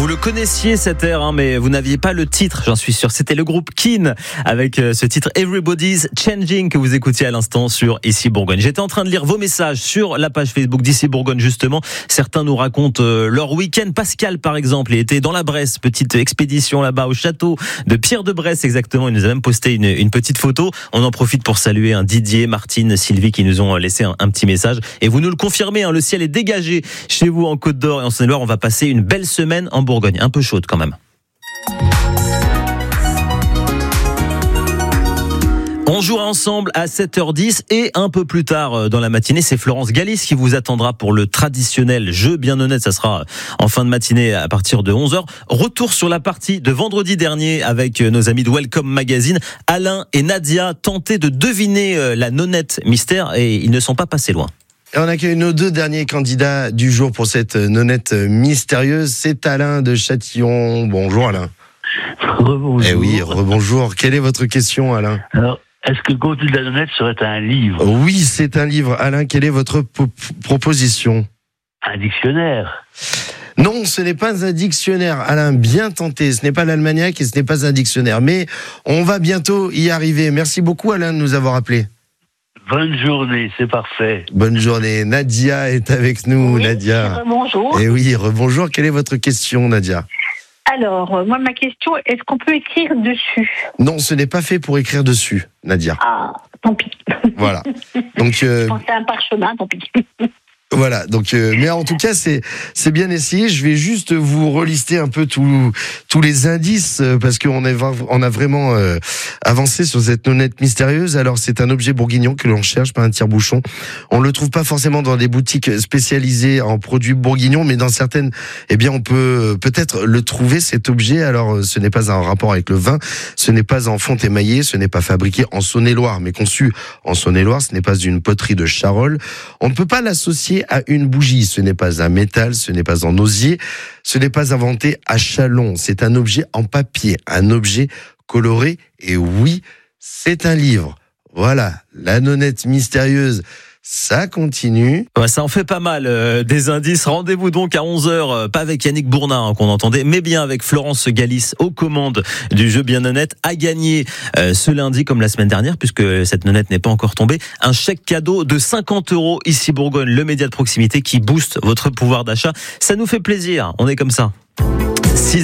Vous le connaissiez cet air, mais vous n'aviez pas le titre, j'en suis sûr. C'était le groupe Keane avec ce titre Everybody's Changing que vous écoutiez à l'instant sur Ici Bourgogne. J'étais en train de lire vos messages sur la page Facebook d'Ici Bourgogne justement. Certains nous racontent leur week-end. Pascal par exemple, il était dans la Bresse, petite expédition là-bas au château de Pierre-de-Bresse exactement. Il nous a même posté une petite photo. On en profite pour saluer Didier, Martine, Sylvie qui nous ont laissé un petit message. Et vous nous le confirmez, le ciel est dégagé chez vous en Côte d'Or et en Saône-et-Loire. On va passer une belle semaine en Bourgogne, un peu chaude quand même. On jouera ensemble à 7h10 et un peu plus tard dans la matinée, c'est Florence Galis qui vous attendra pour le traditionnel jeu bien honnête. Ça sera en fin de matinée à partir de 11h. Retour sur la partie de vendredi dernier avec nos amis de Welcome Magazine. Alain et Nadia tentaient de deviner la nonnette mystère et ils ne sont pas passés loin. Et on accueille nos deux derniers candidats du jour pour cette nonnette mystérieuse. C'est Alain de Châtillon. Bonjour Alain. Rebonjour. Eh oui, rebonjour. Quelle est votre question Alain ? Alors, est-ce que le contenu de la nonnette serait un livre ? Oui, c'est un livre. Alain, quelle est votre proposition ? Un dictionnaire ? Non, ce n'est pas un dictionnaire. Alain, bien tenté. Ce n'est pas l'almanach et ce n'est pas un dictionnaire. Mais on va bientôt y arriver. Merci beaucoup Alain de nous avoir appelés. Bonne journée, c'est parfait. Bonne journée. Nadia est avec nous. Oui, Nadia. Bonjour. Eh oui, rebonjour. Quelle est votre question, Nadia ? Alors, moi, ma question, est-ce qu'on peut écrire dessus ? Non, ce n'est pas fait pour écrire dessus, Nadia. Ah, tant pis. Voilà. Donc, Je pensais à un parchemin, tant pis. voilà. Donc, mais en tout cas, c'est bien essayé. Je vais juste vous relister un peu tous les indices parce qu'on a vraiment avancé sur cette nonnette mystérieuse. Alors, c'est un objet bourguignon que l'on cherche, pas un tire-bouchon. On le trouve pas forcément dans des boutiques spécialisées en produits bourguignons, mais dans certaines, eh bien, on peut peut-être le trouver cet objet. Alors, ce n'est pas un rapport avec le vin, ce n'est pas en fonte émaillée, ce n'est pas fabriqué en Saône-et-Loire, mais conçu en Saône-et-Loire. Ce n'est pas une poterie de Charolles. On ne peut pas l'associer à une bougie. Ce n'est pas un métal, ce n'est pas en osier, ce n'est pas inventé à Châlons. C'est un objet en papier, un objet coloré. Et oui, c'est un livre. Voilà, la nonnette mystérieuse. Ça continue. Ouais, ça en fait pas mal des indices. Rendez-vous donc à 11h, pas avec Yannick Bournat qu'on entendait, mais bien avec Florence Galis aux commandes du jeu bien honnête, à gagner ce lundi comme la semaine dernière, puisque cette nonnette n'est pas encore tombée, un chèque cadeau de 50 € Ici Bourgogne, le média de proximité qui booste votre pouvoir d'achat. Ça nous fait plaisir, on est comme ça.